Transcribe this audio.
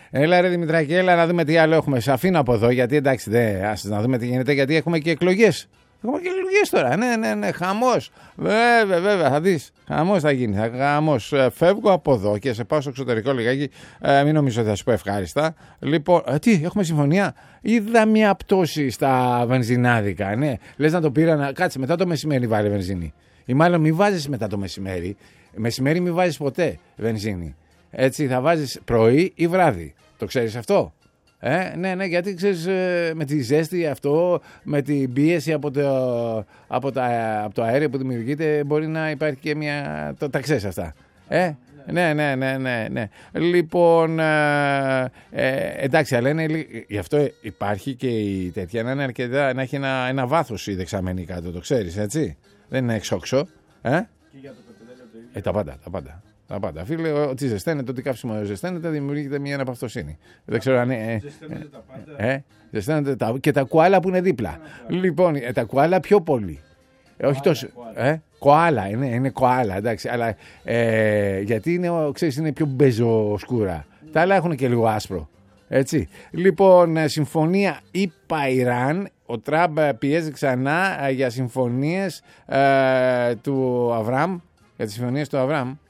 Έλα ρε Δημητράκη, έλα να δούμε τι άλλο έχουμε. Σε αφήνω από εδώ, γιατί εντάξει, να δούμε τι γίνεται, γιατί έχουμε και εκλογές. Έχουμε και εκλογές τώρα. Ναι, χαμός. Βέβαια, θα δεις. Χαμός θα γίνει. Χαμός. Φεύγω από εδώ και σε πάω στο εξωτερικό λιγάκι. Μην νομίζω ότι θα σου πω ευχάριστα. Λοιπόν, τι, έχουμε συμφωνία. Είδα μια πτώση στα βενζινάδικα. Ναι, λες να το πήρα. Κάτσε, μετά το μεσημέρι βάλε βενζίνη. Ή μάλλον μην βάζεις μετά το μεσημέρι. Μεσημέρι μην βάζεις ποτέ βενζίνη. Έτσι, θα βάζεις πρωί ή βράδυ. Το ξέρεις αυτό? Ναι, γιατί ξέρεις, με τη ζέστη αυτό, με την πίεση από το αέριο που δημιουργείται, μπορεί να υπάρχει και μια... Τα ξέρεις αυτά. Ναι. Λοιπόν, εντάξει, αλλά γι' αυτό υπάρχει και η τέτοια, να είναι αρκετά, να έχει ένα βάθος η δεξαμενή κάτω, το ξέρεις, έτσι. Δεν είναι εξόξω. Και για το πετρέλαιο το ίδιο. Τα πάντα. Φίλε, ό,τι ζεσταίνεται, ό,τι καύσιμο ζεσταίνεται, δημιουργείται μια αναπαυτοσύνη. Δεν ξέρω αν. Ζεσταίνονται τα πάντα. Ζεσταίνονται και τα κουάλα που είναι δίπλα. Λοιπόν, τα κουάλα πιο πολύ. Όχι τόσο. Κοάλα, είναι κοάλα, εντάξει. Αλλά γιατί είναι πιο μπεζοσκούρα. Τα άλλα έχουν και λίγο άσπρο. Έτσι. Λοιπόν, συμφωνία ΗΠΑ-Ιράν. Ο Τραμπ πιέζει ξανά για συμφωνίες του Αβραάμ. Για τις συμφωνίες του Αβραάμ.